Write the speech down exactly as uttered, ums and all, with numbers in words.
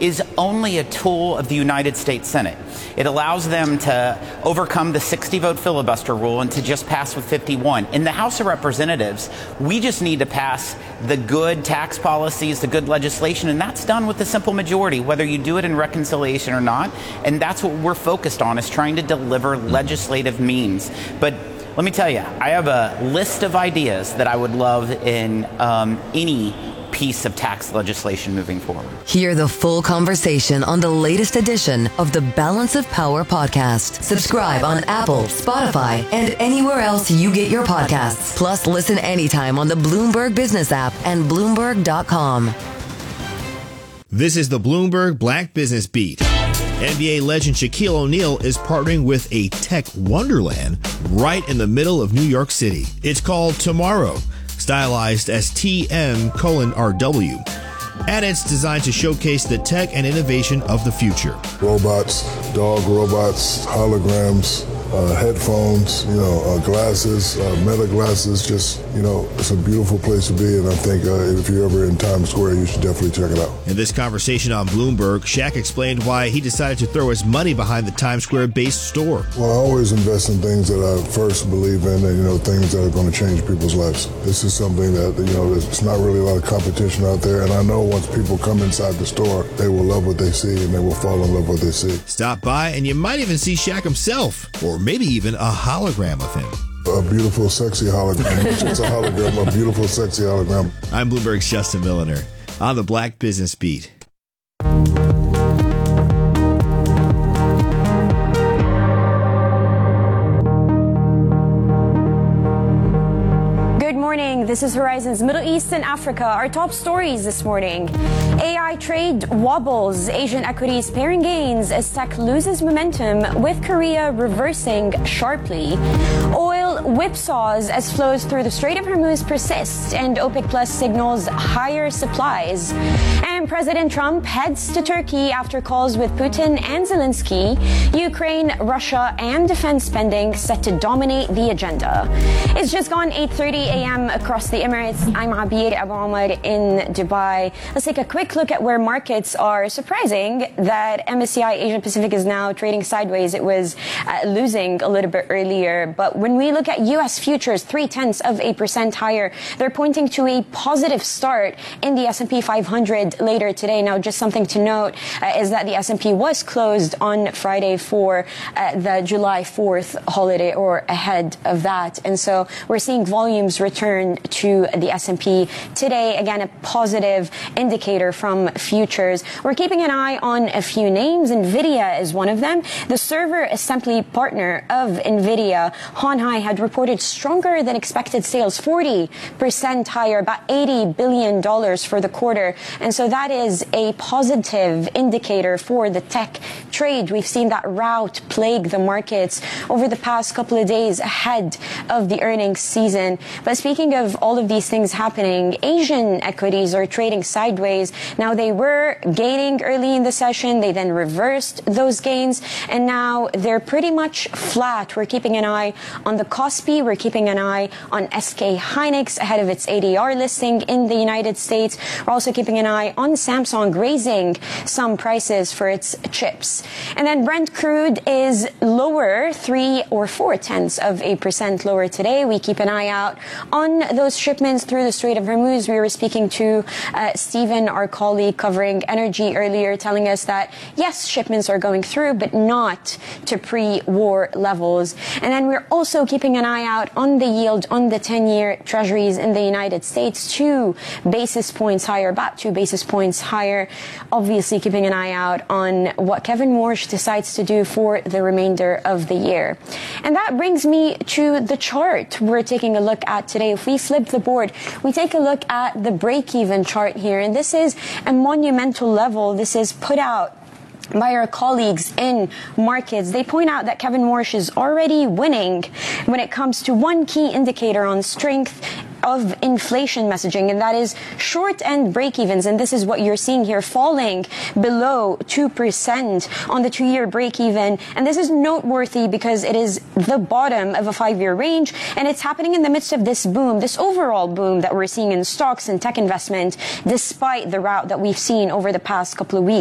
is only a tool of the United States Senate. It allows them to overcome the sixty vote filibuster rule and to just pass with fifty-one. In the House of Representatives, we just need to pass the good tax policies, the good legislation, and that's done with a simple majority, whether you do it in reconciliation or not. And that's what we're focused on, is trying to deliver legislative means. But let me tell you, I have a list of ideas that I would love in um, any piece of tax legislation moving forward. Hear the full conversation on the latest edition of the Balance of Power podcast. Subscribe on Apple, Spotify, and anywhere else you get your podcasts. Plus, listen anytime on the Bloomberg Business app and Bloomberg dot com. This is the Bloomberg Black Business Beat. N B A legend Shaquille O'Neal is partnering with a tech wonderland right in the middle of New York City. It's called Tomorrow, stylized as T M colon R W. And it's designed to showcase the tech and innovation of the future. Robots, dog robots, holograms, uh, headphones, you know, uh, glasses, uh, meta glasses, just, you know, it's a beautiful place to be. And I think uh, if you're ever in Times Square, you should definitely check it out. In this conversation on Bloomberg, Shaq explained why he decided to throw his money behind the Times Square-based store. Well, I always invest in things that I first believe in and, you know, things that are going to change people's lives. This is something that, you know, there's not really a lot of competition out there. And I know once people come inside the store, they will love what they see and they will fall in love with what they see. Stop by and you might even see Shaq himself, or maybe even a hologram of him. A beautiful, sexy hologram. It's a hologram, a beautiful, sexy hologram. I'm Bloomberg's Justin Milliner on the Black Business Beat. This is Horizon's Middle East and Africa. Our top stories this morning. A I trade wobbles, Asian equities pairing gains as tech loses momentum, with Korea reversing sharply. Oil whipsaws as flows through the Strait of Hormuz persist, and OPEC Plus signals higher supplies. And President Trump heads to Turkey after calls with Putin and Zelensky. Ukraine, Russia, and defense spending set to dominate the agenda. It's just gone eight thirty a.m. across the Emirates. I'm Abir Abu Omar in Dubai. Let's take a quick look at where markets are. Surprising that M S C I Asia Pacific is now trading sideways. It was uh, losing a little bit earlier. But when we look at U S futures, three tenths of a percent higher, they're pointing to a positive start in the S and P five hundred later today. Now, just something to note uh, is that the S and P was closed on Friday for uh, the July fourth holiday, or ahead of that. And so we're seeing volumes return to the S and P today. Again, a positive indicator from futures. We're keeping an eye on a few names. NVIDIA is one of them. The server assembly partner of NVIDIA, Hon Hai, had reported stronger than expected sales, forty percent higher, about eighty billion dollars for the quarter. And so that is a positive indicator for the tech trade. We've seen that rout plague the markets over the past couple of days ahead of the earnings season. But speaking of all of these things happening, Asian equities are trading sideways. Now, they were gaining early in the session. They then reversed those gains, and now they're pretty much flat. We're keeping an eye on the Kospi. We're keeping an eye on S K Hynix ahead of its A D R listing in the United States. We're also keeping an eye on Samsung raising some prices for its chips. And then Brent crude is lower, three or four tenths of a percent lower today. We keep an eye out on those shipments through the Strait of Hormuz. We were speaking to uh, Stephen, our colleague covering energy earlier, telling us that, yes, shipments are going through, but not to pre-war levels. And then we're also keeping an eye out on the yield on the ten-year treasuries in the United States, two basis points higher, about two basis points higher. Obviously keeping an eye out on what Kevin Warsh decides to do for the remainder of the year. And that brings me to the chart we're taking a look at today. If we flip the board, we take a look at the break-even chart here, and this is a monumental level. This is put out by our colleagues in markets. They point out that Kevin Warsh is already winning when it comes to one key indicator on strength of inflation messaging, and that is short-end break-evens. And this is what you're seeing here, falling below two percent on the two-year break-even. And this is noteworthy because it is the bottom of a five-year range, and it's happening in the midst of this boom, this overall boom that we're seeing in stocks and tech investment, despite the rout that we've seen over the past couple of weeks.